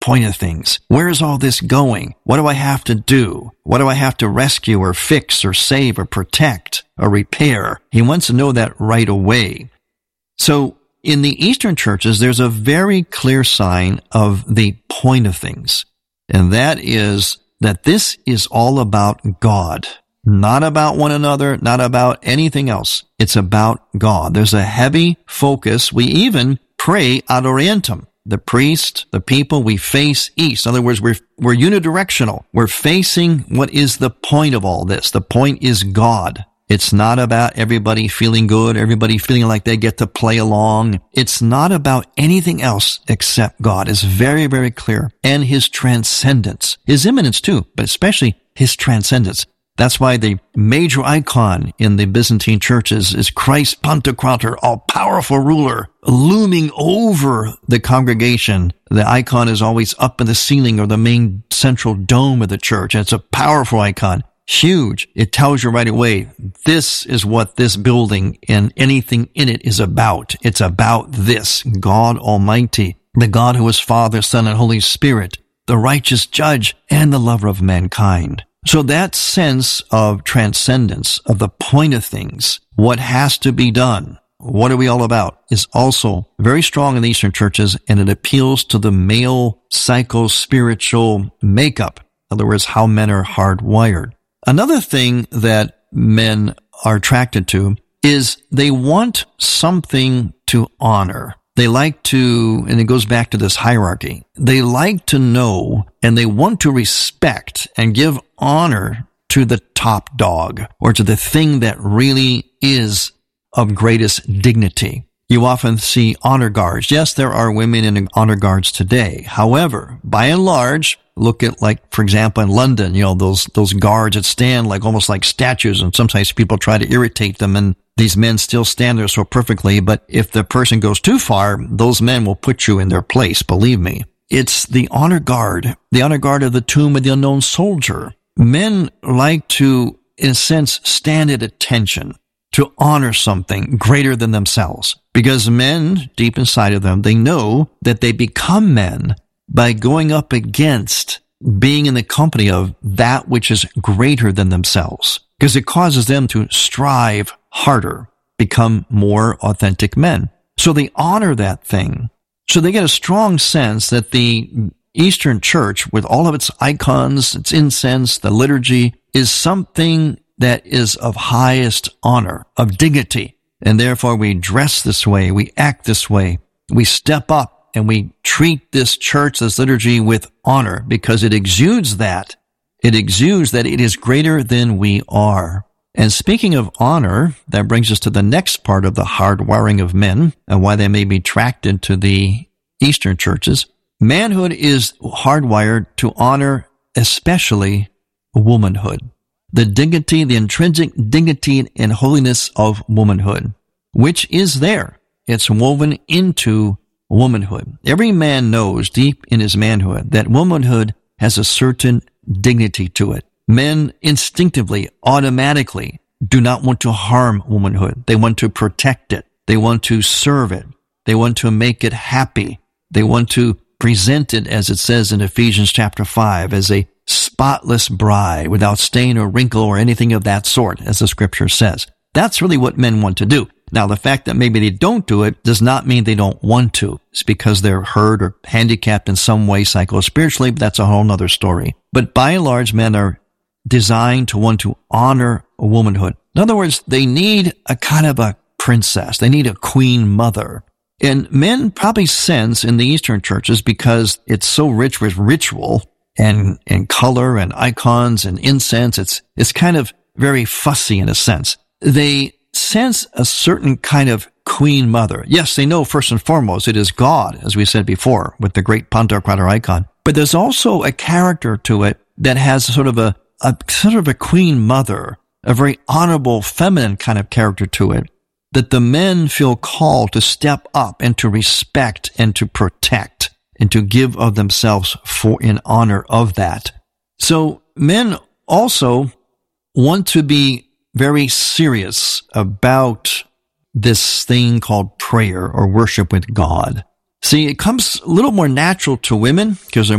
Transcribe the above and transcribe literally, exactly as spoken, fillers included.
point of things. Where is all this going? What do I have to do? What do I have to rescue or fix or save or protect or repair? He wants to know that right away. So in the Eastern churches, there's a very clear sign of the point of things. And that is that this is all about God. Not about one another, not about anything else. It's about God. There's a heavy focus. We even pray ad orientem. The priest, the people, we face east. In other words, we're, we're unidirectional. We're facing what is the point of all this. The point is God. It's not about everybody feeling good, everybody feeling like they get to play along. It's not about anything else except God. It's very, very clear. And His transcendence. His immanence too, but especially His transcendence. That's why the major icon in the Byzantine churches is Christ Pantocrator, all-powerful ruler, looming over the congregation. The icon is always up in the ceiling or the main central dome of the church. And it's a powerful icon, huge. It tells you right away, this is what this building and anything in it is about. It's about this, God Almighty, the God who is Father, Son, and Holy Spirit, the righteous judge, and the lover of mankind. So that sense of transcendence, of the point of things, what has to be done, what are we all about, is also very strong in the Eastern churches, and it appeals to the male psycho-spiritual makeup. In other words, how men are hardwired. Another thing that men are attracted to is they want something to honor. They like to, and it goes back to this hierarchy, they like to know and they want to respect and give honor to the top dog or to the thing that really is of greatest dignity. You often see honor guards. Yes, there are women in honor guards today. However, by and large, look at, like, for example, in London, you know, those, those guards that stand like almost like statues, and sometimes people try to irritate them, and these men still stand there so perfectly. But if the person goes too far, those men will put you in their place. Believe me. It's the honor guard, the honor guard of the tomb of the unknown soldier. Men like to, in a sense, stand at attention to honor something greater than themselves. Because men, deep inside of them, they know that they become men by going up against being in the company of that which is greater than themselves. Because it causes them to strive harder, become more authentic men. So they honor that thing. So they get a strong sense that the Eastern Church, with all of its icons, its incense, the liturgy, is something that is of highest honor, of dignity. And therefore we dress this way, we act this way, we step up and we treat this church, this liturgy with honor because it exudes that. It exudes that it is greater than we are. And speaking of honor, that brings us to the next part of the hardwiring of men and why they may be attracted to the Eastern churches. Manhood is hardwired to honor especially womanhood. The dignity, the intrinsic dignity and holiness of womanhood, which is there. It's woven into womanhood. Every man knows deep in his manhood that womanhood has a certain dignity to it. Men instinctively, automatically do not want to harm womanhood. They want to protect it. They want to serve it. They want to make it happy. They want to present it, as it says in Ephesians chapter five, as a spotless bride without stain or wrinkle or anything of that sort, as the scripture says. That's really what men want to do. Now, the fact that maybe they don't do it does not mean they don't want to. It's because they're hurt or handicapped in some way psycho-spiritually, but that's a whole other story. But by and large, men are designed to want to honor womanhood. In other words, they need a kind of a princess. They need a queen mother. And men probably sense in the Eastern churches, because it's so rich with ritual and, and color and icons and incense, it's, it's kind of very fussy in a sense. They sense a certain kind of queen mother. Yes, they know first and foremost it is God, as we said before, with the great Pantocrator icon. But there's also a character to it that has sort of a, a sort of a queen mother, a very honorable, feminine kind of character to it, that the men feel called to step up and to respect and to protect and to give of themselves for in honor of that. So men also want to be very serious about this thing called prayer or worship with God. See, it comes a little more natural to women because they're